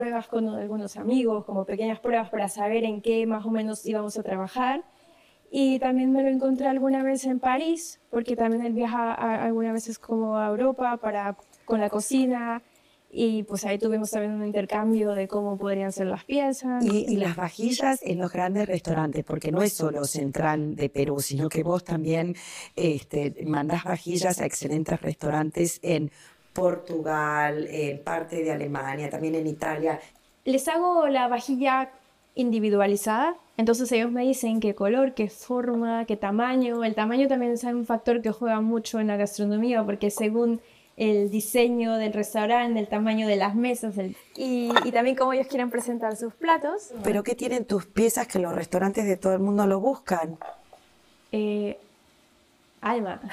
pruebas con algunos amigos, como pequeñas pruebas para saber en qué más o menos íbamos a trabajar. Y también me lo encontré alguna vez en París, porque también él viaja algunas veces como a Europa con la cocina. Y pues ahí tuvimos también un intercambio de cómo podrían ser las piezas. Y las vajillas en los grandes restaurantes, porque no es solo Central de Perú, sino que vos también mandás vajillas a excelentes restaurantes en Portugal, en parte de Alemania, también en Italia. Les hago la vajilla individualizada, entonces ellos me dicen qué color, qué forma, qué tamaño. El tamaño también es un factor que juega mucho en la gastronomía, porque según el diseño del restaurante, el tamaño de las mesas y también cómo ellos quieren presentar sus platos. ¿Pero qué tienen tus piezas que los restaurantes de todo el mundo lo buscan? Alma,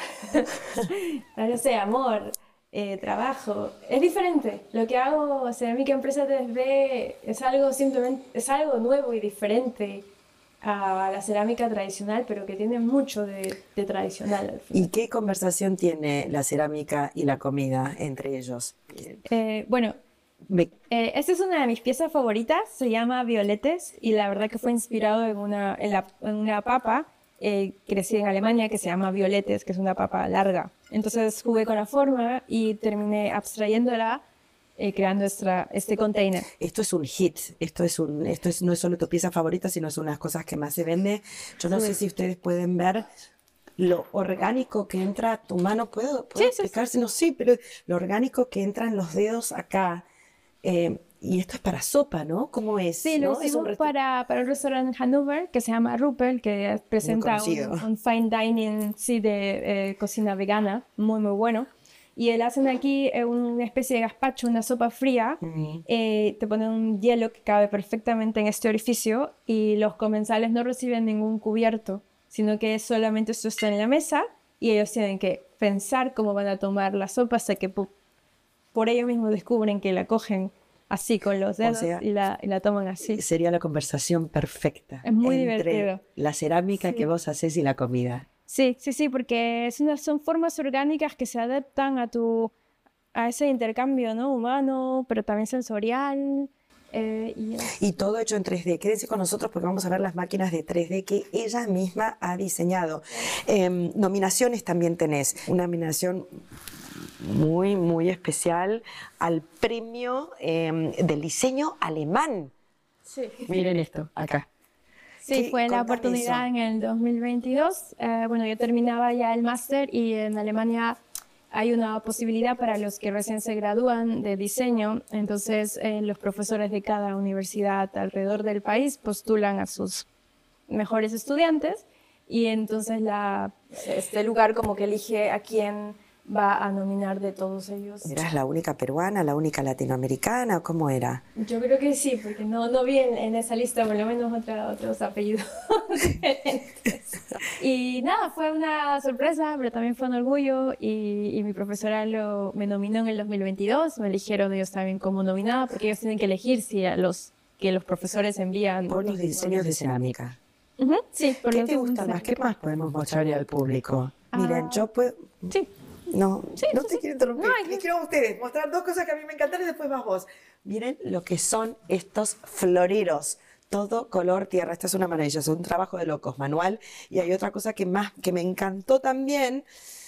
no sé, amor, trabajo. Es diferente. Lo que hago, Cerámica Empresa 3D es algo simplemente, es algo nuevo y diferente a la cerámica tradicional, pero que tiene mucho de tradicional al final. ¿Y qué conversación tiene la cerámica y la comida entre ellos? Bueno, Me- esta es una de mis piezas favoritas, se llama Violetes y la verdad que fue inspirado en una papa crecida en Alemania que se llama Violetes, que es una papa larga. Entonces jugué con la forma y terminé abstrayéndola, creando este container. Esto es un hit, no es solo tu pieza favorita, sino es una de las cosas que más se vende. Yo no sé si ustedes pueden ver lo orgánico que entra a tu mano. ¿Puedo Sí, sí, sí. explicarse? No, sí, pero lo orgánico que entra en los dedos acá. Y esto es para sopa, ¿no? ¿Cómo es? Sí, lo ¿No? Es un hicimos para un restaurante en Hannover que se llama Ruppel, que presenta conocido. un fine dining, sí, de cocina vegana, muy, muy bueno. Y él hacen aquí una especie de gazpacho, una sopa fría. Te ponen un hielo que cabe perfectamente en este orificio y los comensales no reciben ningún cubierto, sino que solamente esto está en la mesa y ellos tienen que pensar cómo van a tomar la sopa hasta que por ellos mismos descubren que la cogen así con los O dedos sea, y la toman así. sería la conversación perfecta Es muy entre divertido. la cerámica que Sí. vos haces y la comida. Sí, sí, sí, porque son formas orgánicas que se adaptan a ese intercambio, ¿no? Humano, pero también sensorial. Y todo hecho en 3D. Quédense con nosotros porque vamos a ver las máquinas de 3D que ella misma ha diseñado. Nominaciones también tenés. Una nominación muy, muy especial al premio del diseño alemán. Sí. Miren esto, acá. Sí, fue la Contame oportunidad eso. en el 2022. Bueno, yo terminaba ya el máster y en Alemania hay una posibilidad para los que recién se gradúan de diseño. Entonces, los profesores de cada universidad alrededor del país postulan a sus mejores estudiantes y entonces este lugar como que elige a quién va a nominar de todos ellos. ¿Eras la única peruana, la única latinoamericana? ¿Cómo era? Yo creo que sí, porque no vi en esa lista por lo menos otros apellidos diferentes. Y nada, fue una sorpresa, pero también fue un orgullo y mi profesora me nominó en el 2022, me eligieron ellos también como nominada porque ellos tienen que elegir si que los profesores envían Por los diseños de cerámica. Sí, por ¿Qué los te gusta diseños. más? ¿Qué más podemos mostrarle al público? Miren, yo puedo... Sí. No, Sí, no sí, te sí. quiero interrumpir. No, Les quiero a ustedes mostrar dos cosas que a mí me encantan y después vas vos. Miren lo que son estos floreros. Todo color tierra. Esta es una maravilla, es un trabajo de locos, manual. Y hay otra cosa que me encantó también.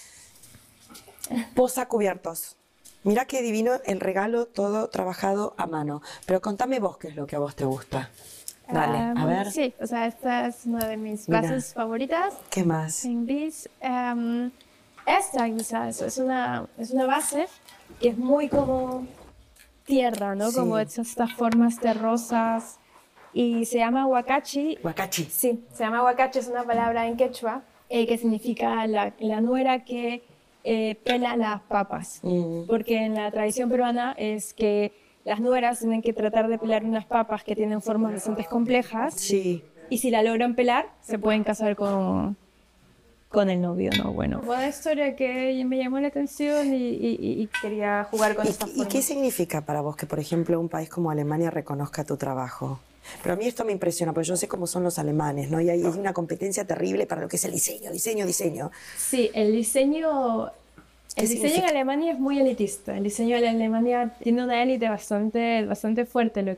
Posacubiertos. Mira qué divino el regalo, todo trabajado a mano. Pero contame vos qué es lo que a vos te gusta. Dale, a bueno, ver. sí, o sea, esta es una de mis Mira. bases favoritas. ¿Qué más? En bis, esta quizás es una base que es muy como tierra, ¿no? Sí. Como estas formas terrosas. Y se llama huacachi. Huacachi. Sí, se llama huacachi, es una palabra en quechua que significa la nuera que pela las papas. Porque en la tradición peruana es que las nueras tienen que tratar de pelar unas papas que tienen formas bastante complejas. Sí. Y si la logran pelar, se pueden casar con el novio, ¿no? Bueno, fue una historia que me llamó la atención y quería jugar con esta ¿Y forma. qué significa para vos que, por ejemplo, un país como Alemania reconozca tu trabajo? Pero a mí esto me impresiona, porque yo sé cómo son los alemanes, ¿no? Y hay una competencia terrible para lo que es el diseño, diseño, diseño. Sí, el diseño en Alemania es muy elitista. El diseño en Alemania tiene una élite bastante fuerte.